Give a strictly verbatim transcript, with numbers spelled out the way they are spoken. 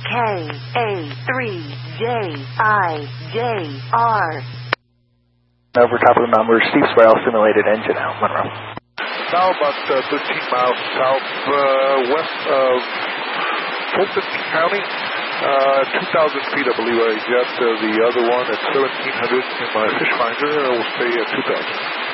K A three J I J R. Over top of the mountain, we're Steve Swale, simulated engine out, Monroe. Now about uh, thirteen miles southwest uh, of Fulton County, uh, two thousand feet, I believe I got uh, the other one at seventeen hundred in my fish finder. I will stay at two thousand.